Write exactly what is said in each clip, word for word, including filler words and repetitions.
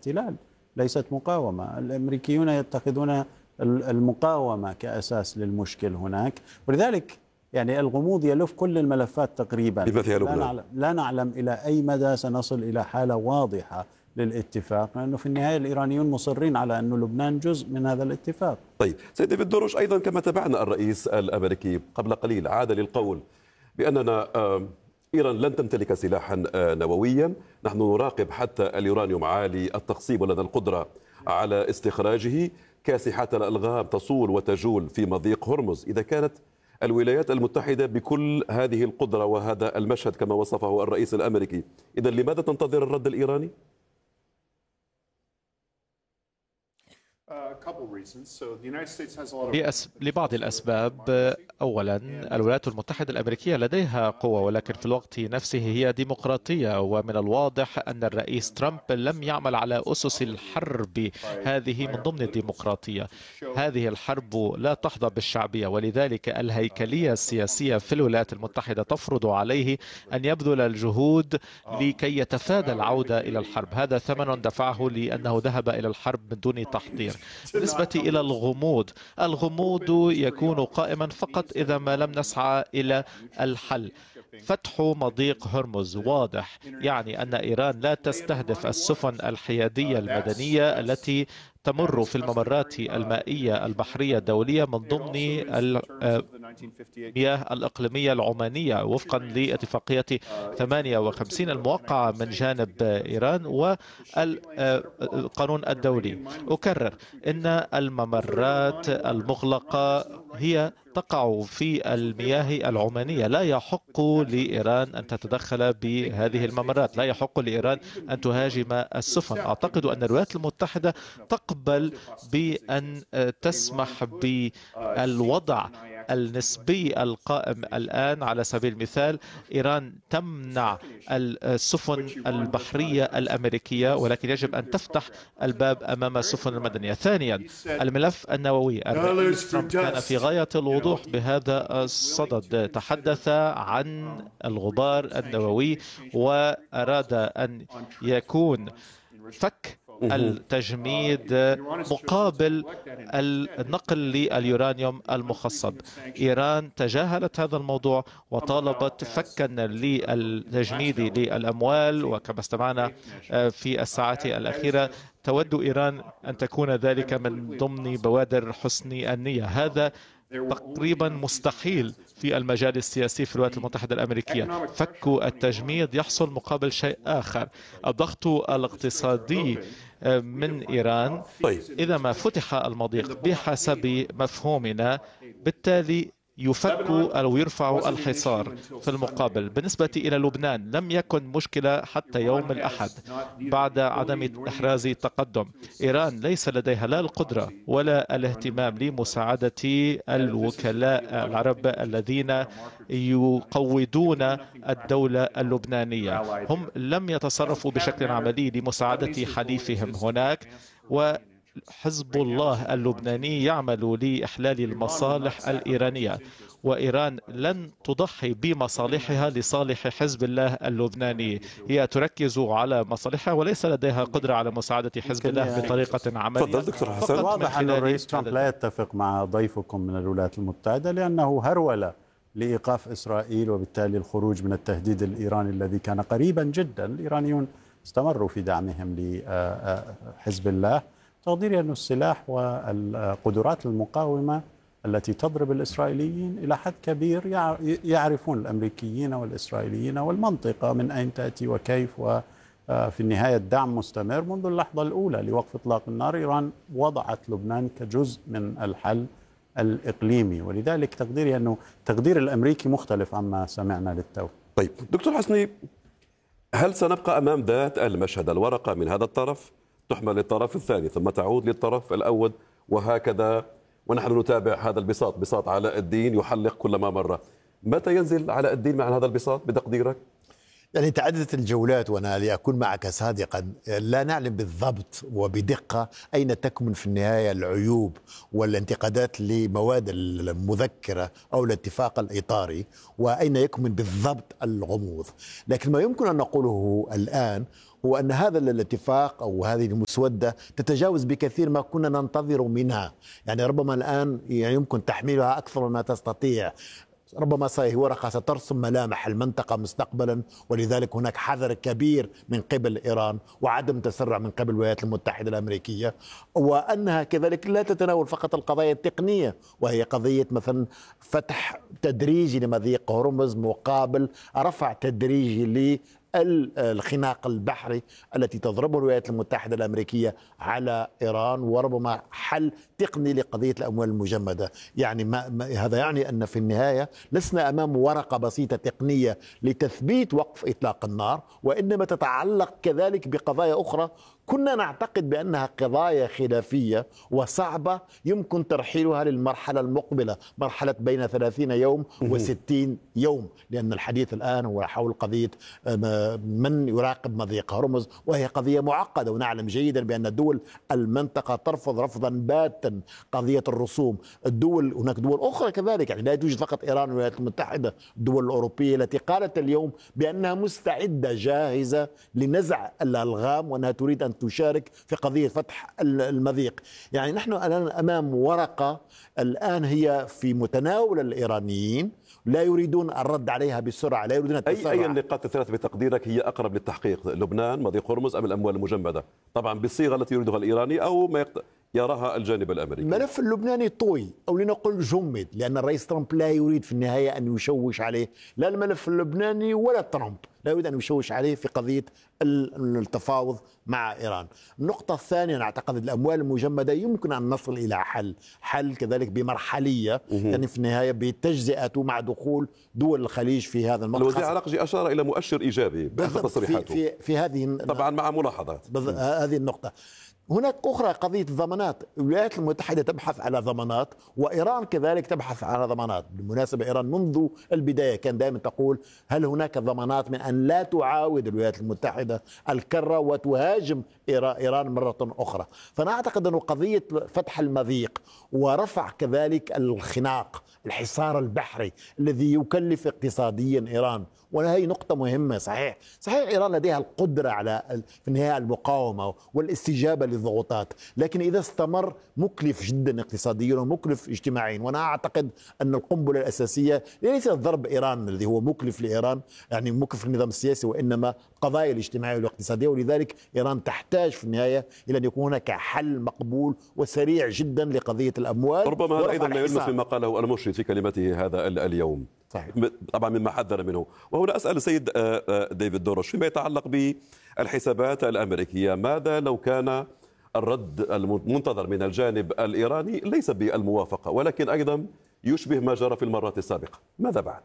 احتلال ليست مقاومة. الأمريكيون يتخذون المقاومة كأساس للمشكل هناك، ولذلك يعني الغموض يلف كل الملفات تقريبا. لا نعلم, لا نعلم إلى أي مدى سنصل إلى حالة واضحة للاتفاق، لأنه في النهاية الإيرانيون مصرين على أن لبنان جزء من هذا الاتفاق. طيب سيد ديفيد دروش، أيضا كما تابعنا الرئيس الأمريكي قبل قليل عاد للقول بأننا إيران لن تمتلك سلاحا نوويا، نحن نراقب حتى اليورانيوم عالي التخصيب ولنا القدرة على استخراجه، كاسحات الألغام تصول وتجول في مضيق هرمز. إذا كانت الولايات المتحدة بكل هذه القدرة وهذا المشهد كما وصفه الرئيس الأمريكي، إذا لماذا تنتظر الرد الإيراني؟ لبعض الأسباب. أولا، الولايات المتحدة الأمريكية لديها قوة، ولكن في الوقت نفسه هي ديمقراطية، ومن الواضح أن الرئيس ترامب لم يعمل على أسس الحرب هذه من ضمن الديمقراطية. هذه الحرب لا تحظى بالشعبية، ولذلك الهيكلية السياسية في الولايات المتحدة تفرض عليه أن يبذل الجهود لكي يتفادى العودة إلى الحرب. هذا ثمن دفعه لأنه ذهب إلى الحرب من دون تحضير. بالنسبة إلى الغموض، الغموض يكون قائما فقط إذا ما لم نسعى إلى الحل. فتح مضيق هرمز واضح، يعني أن إيران لا تستهدف السفن الحيادية المدنية التي تمر في الممرات المائية البحرية الدولية من ضمن المياه الإقليمية العمانية وفقا لاتفاقية ثمانية وخمسين الموقعة من جانب إيران والقانون الدولي. أكرر أن الممرات المغلقة هي تقع في المياه العمانية، لا يحق لإيران أن تتدخل بهذه الممرات، لا يحق لإيران أن تهاجم السفن. أعتقد أن الولايات المتحدة تقبل بأن تسمح بالوضع النسبي القائم الآن. على سبيل المثال، إيران تمنع السفن البحرية الأمريكية، ولكن يجب أن تفتح الباب أمام السفن المدنية. ثانيا، الملف النووي، الرئيس ترامب كان في غاية الوضوح بهذا الصدد، تحدث عن الغبار النووي وأراد أن يكون فك التجميد مقابل النقل لليورانيوم المخصب. إيران تجاهلت هذا الموضوع وطالبت فكا للتجميد للأموال، وكما استمعنا في الساعات الأخيرة تود إيران أن تكون ذلك من ضمن بوادر حسن النية. هذا تقريبا مستحيل في المجال السياسي في الولايات المتحدة الأمريكية. فك التجميد يحصل مقابل شيء آخر، الضغط الاقتصادي من إيران. طيب. إذا ما فتح المضيق بحسب مفهومنا، بالتالي يفك أو يرفع الحصار. في المقابل بالنسبة إلى لبنان لم يكن مشكلة حتى يوم الأحد بعد عدم إحراز تقدم. إيران ليس لديها لا القدرة ولا الاهتمام لمساعدة الوكلاء العرب الذين يقودون الدولة اللبنانية. هم لم يتصرفوا بشكل عملي لمساعدة حليفهم هناك، و حزب الله اللبناني يعمل لإحلال المصالح الإيرانية، وإيران لن تضحي بمصالحها لصالح حزب الله اللبناني. هي تركز على مصالحها وليس لديها قدرة على مساعدة حزب الله بطريقة عملية. تفضل دكتور حسن. واضح أن الرئيس ترامب لا يتفق مع ضيفكم من الولايات المتحدة، لأنه هرول لإيقاف إسرائيل وبالتالي الخروج من التهديد الإيراني الذي كان قريبا جدا. الإيرانيون استمروا في دعمهم لحزب الله. تقديري أن السلاح والقدرات المقاومة التي تضرب الإسرائيليين إلى حد كبير يعرفون الأمريكيين والإسرائيليين والمنطقة من أين تأتي وكيف، وفي النهاية الدعم مستمر منذ اللحظة الأولى لوقف إطلاق النار. إيران وضعت لبنان كجزء من الحل الإقليمي، ولذلك تقديري أنه تقدير الأمريكي مختلف عما سمعنا للتو. طيب دكتور حسني، هل سنبقى أمام ذات المشهد، الورقة من هذا الطرف تحمل للطرف الثاني ثم تعود للطرف الأول وهكذا، ونحن نتابع هذا البساط، بساط علاء الدين يحلق كلما مرة؟ متى ينزل علاء الدين مع هذا البساط بتقديرك؟ يعني تعددت الجولات، وأنا لأكون معك صادقا لا نعلم بالضبط وبدقة أين تكمن في النهاية العيوب والانتقادات لمواد المذكرة أو الاتفاق الإطاري، وأين يكمن بالضبط الغموض. لكن ما يمكن أن نقوله الآن هو أن هذا الاتفاق أو هذه المسودة تتجاوز بكثير ما كنا ننتظر منها. يعني ربما الآن يعني يمكن تحميلها أكثر مما تستطيع، ربما هي ورقة سترسم ملامح المنطقة مستقبلا، ولذلك هناك حذر كبير من قبل إيران وعدم تسرع من قبل الولايات المتحدة الأمريكية، وأنها كذلك لا تتناول فقط القضايا التقنية، وهي قضية مثلا فتح تدريجي لمضيق هرمز مقابل رفع تدريجي ل الخناق البحري التي تضربه الولايات المتحدة الأمريكية على إيران، وربما حل تقني لقضية الأموال المجمدة. يعني ما ما هذا يعني أن في النهاية لسنا أمام ورقة بسيطة تقنية لتثبيت وقف إطلاق النار، وإنما تتعلق كذلك بقضايا أخرى كنا نعتقد بأنها قضايا خلافية وصعبة يمكن ترحيلها للمرحلة المقبلة، مرحلة بين ثلاثين يوم وستين يوم، لأن الحديث الآن هو حول قضية من يراقب مضيق هرمز، وهي قضية معقدة، ونعلم جيدا بأن دول المنطقة ترفض رفضا باتا قضية الرسوم. الدول هناك دول أخرى كذلك، يعني لا توجد فقط إيران والولايات المتحدة، الدول الأوروبية التي قالت اليوم بأنها مستعدة جاهزة لنزع الألغام وأنها تريد أن تشارك في قضية فتح المضيق. يعني نحن الآن أمام ورقة الآن هي في متناول الإيرانيين، لا يريدون الرد عليها بسرعة، لا يريدون التسرع. أي أي النقاط الثلاث بتقديرك هي أقرب للتحقيق؟ لبنان، مضيق هرمز، أم الأموال المجمدة؟ طبعا بالصيغة التي يريدها الإيراني أو ما يراها الجانب الأمريكي. الملف اللبناني طوي أو لنقل جمد، لأن الرئيس ترامب لا يريد في النهاية أن يشوش عليه لا الملف اللبناني ولا ترامب، لا يريد أن يشوش عليه في قضية التفاوض مع إيران. النقطة الثانية أعتقد الأموال المجمدة يمكن أن نصل إلى حل حل كذلك بمرحلية، يعني في النهاية بتجزئة مع دخول دول الخليج في هذا المقصد. الوزير العراقجي أشار إلى مؤشر إيجابي بحسب تصريحاته في, في, في هذه طبعا مع ملاحظات هذه النقطة. هناك أخرى قضية الضمانات، الولايات المتحدة تبحث على ضمانات وإيران كذلك تبحث على ضمانات. بالمناسبة إيران منذ البداية كان دائما تقول هل هناك ضمانات من أن لا تعاود الولايات المتحدة الكرة وتهاجم إيران مرة أخرى. فأنا أعتقد أن قضية فتح المضيق ورفع كذلك الخناق الحصار البحري الذي يكلف اقتصاديا إيران، وهي نقطة مهمة. صحيح صحيح إيران لديها القدرة على في النهاية المقاومة والاستجابة للضغوطات، لكن إذا استمر مكلف جدا اقتصاديا ومكلف اجتماعيا. وأنا أعتقد أن القنبلة الأساسية ليس ضرب إيران الذي هو مكلف لإيران، يعني مكلف للنظام السياسي، وإنما القضايا الاجتماعية والاقتصادية. ولذلك إيران تحتاج في النهاية إلى أن يكون هناك حل مقبول وسريع جدا لقضية الأموال. ربما هذا أيضا ما يلمس مما قاله المرشد في كلمته هذا اليوم، صحيح. طبعا مما حذر منه. وهنا أسأل السيد ديفيد دورش فيما يتعلق بالحسابات الأمريكية، ماذا لو كان الرد المنتظر من الجانب الإيراني ليس بالموافقة ولكن أيضا يشبه ما جرى في المرات السابقة؟ ماذا بعد؟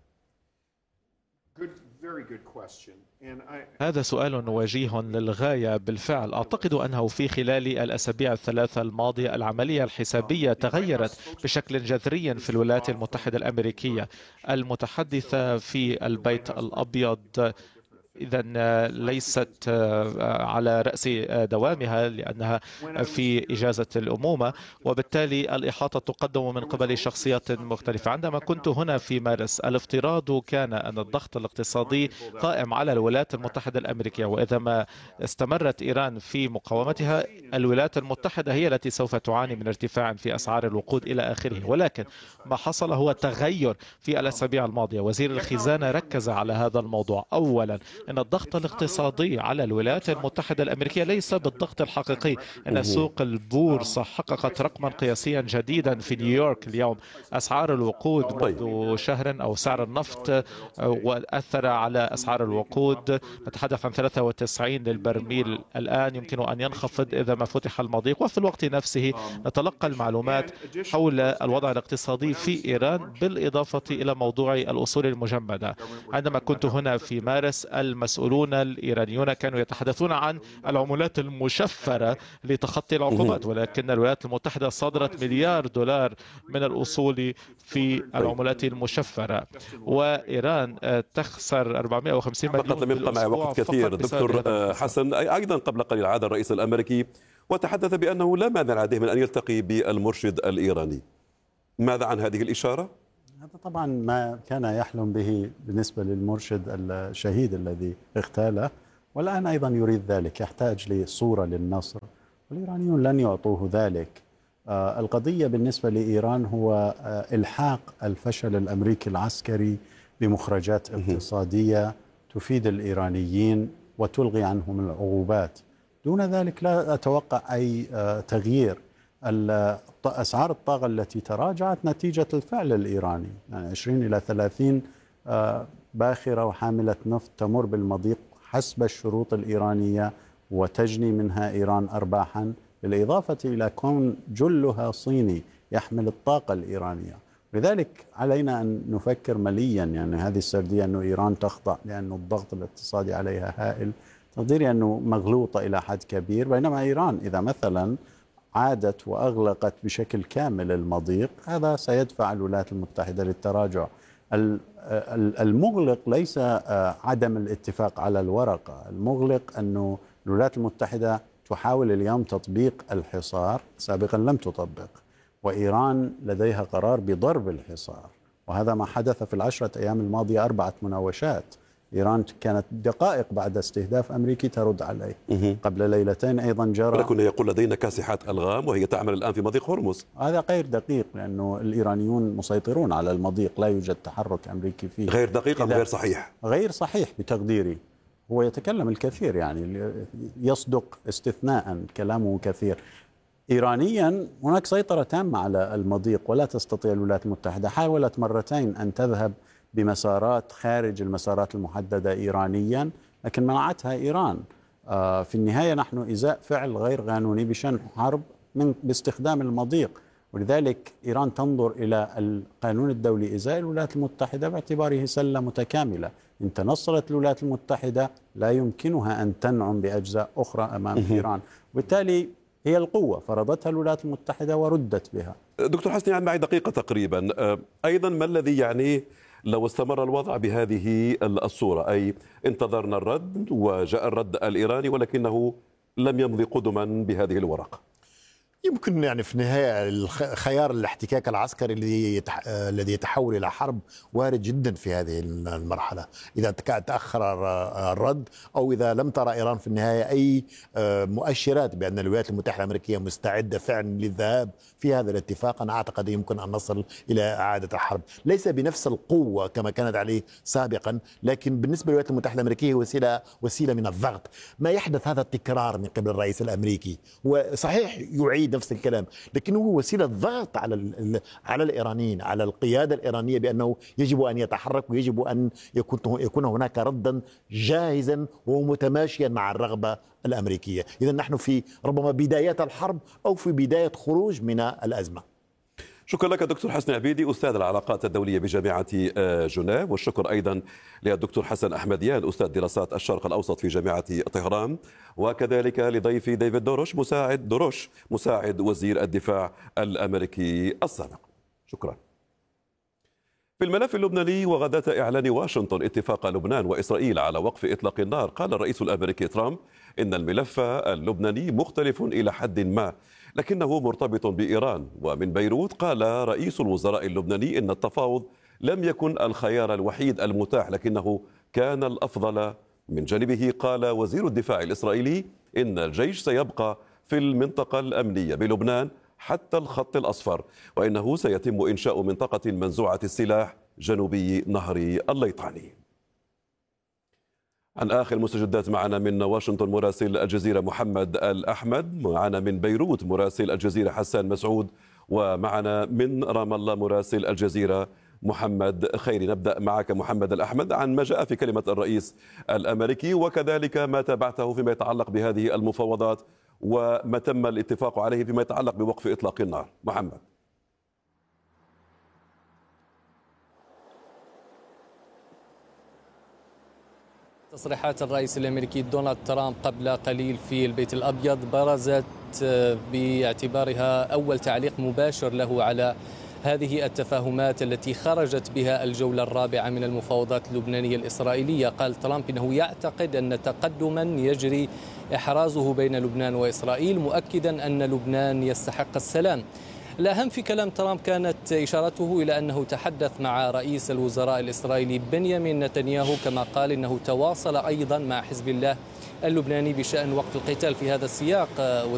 هذا سؤال وجيه للغاية. بالفعل أعتقد أنه في خلال الأسابيع الثلاثة الماضية العملية الحسابية تغيرت بشكل جذري في الولايات المتحدة الأمريكية. المتحدثة في البيت الأبيض إذن ليست على رأس دوامها لأنها في إجازة الأمومة، وبالتالي الإحاطة تقدم من قبل شخصيات مختلفة. عندما كنت هنا في مارس الافتراض كان أن الضغط الاقتصادي قائم على الولايات المتحدة الأمريكية، وإذا ما استمرت إيران في مقاومتها الولايات المتحدة هي التي سوف تعاني من ارتفاع في أسعار الوقود إلى آخره. ولكن ما حصل هو تغير في الأسابيع الماضية. وزير الخزانة ركز على هذا الموضوع. أولا أن الضغط الاقتصادي على الولايات المتحدة الأمريكية ليس بالضغط الحقيقي. أن سوق البورصة حققت رقما قياسيا جديدا في نيويورك اليوم. أسعار الوقود منذ شهر أو سعر النفط وأثر على أسعار الوقود، نتحدث عن ثلاثة وتسعين للبرميل الآن، يمكن أن ينخفض إذا ما فتح المضيق. وفي الوقت نفسه نتلقى المعلومات حول الوضع الاقتصادي في إيران بالإضافة إلى موضوع الأصول المجمدة. عندما كنت هنا في مارس المسؤولون الإيرانيون كانوا يتحدثون عن العملات المشفرة لتخطي العقوبات، ولكن الولايات المتحدة صدرت مليار دولار من الأصول في العملات المشفرة، وإيران تخسر أربعمائة وخمسين مليون فقط لم يبقى معي وقت كثير. دكتور حسن، أيضا قبل قليل عاد الرئيس الأمريكي وتحدث بأنه لا مانع لديه من أن يلتقي بالمرشد الإيراني. ماذا عن هذه الإشارة؟ هذا طبعا ما كان يحلم به بالنسبة للمرشد الشهيد الذي اغتاله، والآن أيضا يريد ذلك، يحتاج لصورة للنصر، والإيرانيون لن يعطوه ذلك. آه القضية بالنسبة لإيران هو آه إلحاق الفشل الأمريكي العسكري بمخرجات اقتصادية تفيد الإيرانيين وتلغي عنهم العقوبات. دون ذلك لا أتوقع أي آه تغيير. أسعار الطاقة التي تراجعت نتيجة الفعل الإيراني، يعني عشرين إلى ثلاثين آه باخرة وحاملة نفط تمر بالمضيق حسب الشروط الإيرانية وتجني منها إيران أرباحا، بالإضافة إلى كون جلها صيني يحمل الطاقة الإيرانية. لذلك علينا أن نفكر مليا، يعني هذه السردية أن إيران تخضع لأن الضغط الاقتصادي عليها هائل، تقديري أنه مغلوطة إلى حد كبير. بينما إيران إذا مثلا عادت وأغلقت بشكل كامل المضيق، هذا سيدفع الولايات المتحدة للتراجع. المغلق ليس عدم الاتفاق على الورقة، المغلق أنه الولايات المتحدة تحاول اليوم تطبيق الحصار، سابقا لم تطبق، وإيران لديها قرار بضرب الحصار، وهذا ما حدث في العشرة أيام الماضية، أربعة مناوشات. إيران كانت دقائق بعد استهداف أمريكي ترد عليه. قبل ليلتين أيضا جرى، ولكن يقول لدينا كاسحات ألغام وهي تعمل الآن في مضيق هرمز. هذا غير دقيق، لأنه الإيرانيون مسيطرون على المضيق، لا يوجد تحرك أمريكي فيه. غير دقيق أم غير صحيح؟ غير صحيح بتقديري. هو يتكلم الكثير، يعني يصدق استثناء، كلامه كثير. إيرانيا هناك سيطرة تامة على المضيق، ولا تستطيع الولايات المتحدة. حاولت مرتين أن تذهب بمسارات خارج المسارات المحددة إيرانيا، لكن منعتها إيران. آه في النهاية نحن إزاء فعل غير قانوني بشن حرب من باستخدام المضيق، ولذلك إيران تنظر إلى القانون الدولي إزاء الولايات المتحدة باعتباره سلة متكاملة. إن تنصرت الولايات المتحدة لا يمكنها أن تنعم بأجزاء أخرى أمام إيران، وبالتالي هي القوة فرضتها الولايات المتحدة وردت بها. دكتور حسني، يعني معي دقيقة تقريبا. أيضا ما الذي يعني لو استمر الوضع بهذه الصورة، أي انتظرنا الرد وجاء الرد الإيراني ولكنه لم يمضي قدما بهذه الورقة؟ يمكن يعني في النهاية خيار الاحتكاك العسكري الذي الذي يتحول إلى حرب وارد جدا في هذه المرحلة، إذا تأخر الرد أو إذا لم ترى إيران في النهاية أي مؤشرات بأن الولايات المتحدة الأمريكية مستعدة فعلا للذهاب في هذا الاتفاق. أنا أعتقد يمكن أن نصل إلى إعادة الحرب، ليس بنفس القوة كما كانت عليه سابقا، لكن بالنسبة للولايات المتحدة الأمريكية وسيلة وسيلة من الضغط. ما يحدث هذا التكرار من قبل الرئيس الأمريكي، وصحيح يعيد نفس الكلام، لكنه هو وسيلة ضغط على على الإيرانيين، على القيادة الإيرانية، بأنه يجب أن يتحرك ويجب أن يكون يكون هناك ردا جاهزا ومتماشيا مع الرغبة الأمريكية. إذا نحن في ربما بدايات الحرب أو في بداية خروج من الأزمة. شكرا لك دكتور حسني عبيدي، أستاذ العلاقات الدولية بجامعة جنيف، والشكر أيضا للدكتور حسن أحمديان، أستاذ دراسات الشرق الأوسط في جامعة طهران، وكذلك لضيفي ديفيد دوروش مساعد دوروش مساعد وزير الدفاع الأمريكي السابق. شكرا. في الملف اللبناني، وغداة إعلان واشنطن اتفاق لبنان وإسرائيل على وقف إطلاق النار، قال الرئيس الأمريكي ترامب إن الملف اللبناني مختلف إلى حد ما لكنه مرتبط بإيران. ومن بيروت قال رئيس الوزراء اللبناني إن التفاوض لم يكن الخيار الوحيد المتاح لكنه كان الأفضل. من جانبه قال وزير الدفاع الإسرائيلي إن الجيش سيبقى في المنطقة الأمنية بلبنان حتى الخط الأصفر، وإنه سيتم إنشاء منطقة منزوعة السلاح جنوبي نهر الليطاني. عن آخر المستجدات معنا من واشنطن مراسل الجزيرة محمد الأحمد، معنا من بيروت مراسل الجزيرة حسان مسعود، ومعنا من رام الله مراسل الجزيرة محمد خيري. نبدأ معك محمد الأحمد عن ما جاء في كلمة الرئيس الأمريكي، وكذلك ما تابعته فيما يتعلق بهذه المفاوضات وما تم الاتفاق عليه فيما يتعلق بوقف إطلاق النار. محمد. تصريحات الرئيس الأمريكي دونالد ترامب قبل قليل في البيت الأبيض برزت باعتبارها أول تعليق مباشر له على هذه التفاهمات التي خرجت بها الجولة الرابعة من المفاوضات اللبنانية الإسرائيلية. قال ترامب إنه يعتقد أن تقدما يجري إحرازه بين لبنان وإسرائيل، مؤكدا أن لبنان يستحق السلام. الأهم في كلام ترامب كانت إشارته إلى أنه تحدث مع رئيس الوزراء الإسرائيلي بنيامين نتنياهو، كما قال إنه تواصل أيضا مع حزب الله اللبناني بشأن وقف القتال. في هذا السياق